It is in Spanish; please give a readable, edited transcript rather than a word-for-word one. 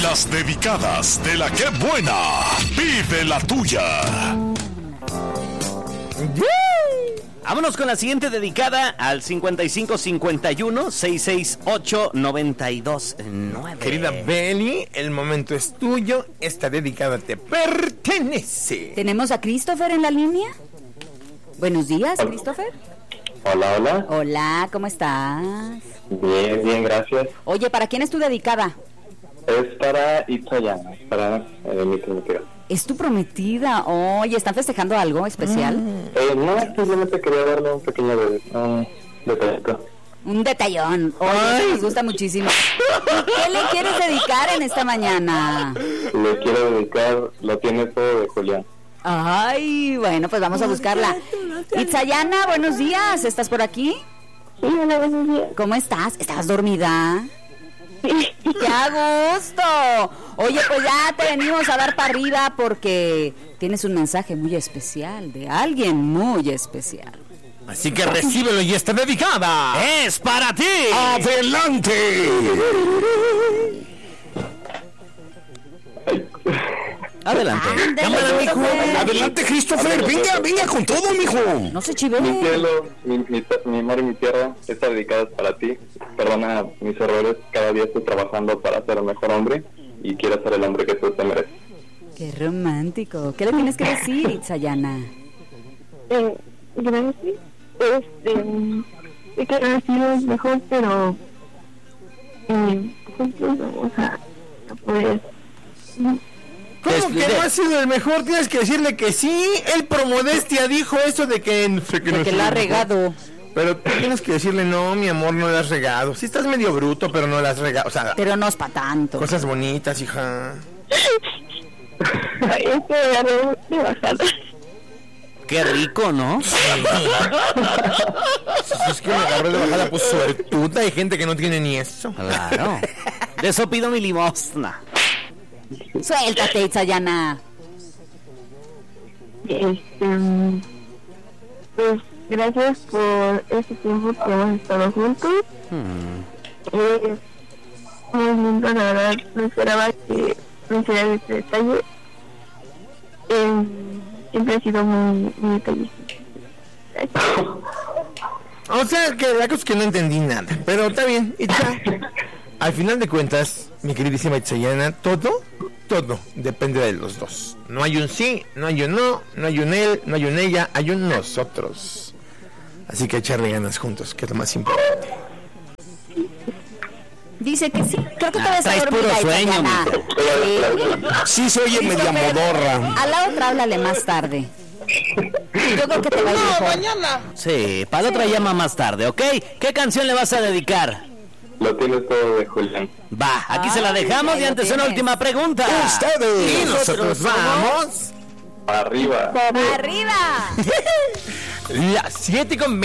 las dedicadas de la que buena. Pide la tuya. Vámonos con la siguiente dedicada al 5551-668-92.9. Querida Beli, el momento es tuyo. Esta dedicada te pertenece. ¿Tenemos a Christopher en la línea? Buenos días, Christopher. Hola, hola. Hola, ¿cómo estás? Bien, bien, gracias. Oye, ¿para quién es tu dedicada? Es para Itzayana, para mi prometida. ¿Es tu prometida? Oye, ¿están festejando algo especial? No, simplemente quería darle un pequeño detallito. Un detallón. Oye, nos gusta muchísimo. ¿Qué le quieres dedicar en esta mañana? Le quiero dedicar Lo tienes todo de Julián. Ay, bueno, pues vamos a buscarla. Itzayana, buenos días. ¿Estás por aquí? Sí, hola, buenos días. ¿Cómo estás? ¿Estás dormida? ¡Qué a gusto! Oye, pues ya te venimos a dar para arriba porque tienes un mensaje muy especial de alguien muy especial. Así que recíbelo y está dedicada. ¡Es para ti! ¡Adelante! Adelante. Ándale, mijo. Adelante, Christopher. Venga con todo, mijo. No se chive. Mi cielo, mi mar y mi tierra, esta dedicada es para ti. Perdona mis errores, cada día estoy trabajando para ser el mejor hombre y quiero ser el hombre que tú te mereces. Qué romántico. ¿Qué le tienes que decir, Itzayana? Gracias. Sé que no ha sido el mejor, pero juntos vamos a poder. ¿Cómo que no ha sido el mejor? Tienes que decirle que sí. El Promodestia dijo eso de que De que la ha regado. Pero tienes que decirle, no, mi amor, no la has regado. Sí estás medio bruto, pero no la has regado. O sea, Pero no es para tanto. cosas bonitas, hija. Es que agarré de bajada. Qué rico, ¿no? Es que me agarré de bajada, pues suertuda. Hay gente que no tiene ni eso. Claro. De eso pido mi limosna. Suéltate, Itzayana. Pues gracias por este tiempo que hemos estado juntos. Es muy lindo, la verdad. No esperaba que me hiciera este detalle. Siempre ha sido muy detallista. O sea, que la cosa es que no entendí nada. Pero está bien, Itza. Al final de cuentas, mi queridísima Itzayana, todo depende de los dos. No hay un sí, no hay un no, no hay un él, no hay un ella, hay un nosotros. Así que echarle ganas juntos, que es lo más importante. Dice que sí. Creo que todavía está traes puro dormida, sueño, Itzayana. Sí, se oye media modorra. A la otra háblale más tarde. Yo creo que te va a ir mejor. Sí, para la otra llama más tarde, ¿ok? ¿Qué canción le vas a dedicar? Lo tienes todo de Julián. Va, aquí se la dejamos y antes una última pregunta. Y nosotros vamos Arriba. ¡Arriba! las 7:20.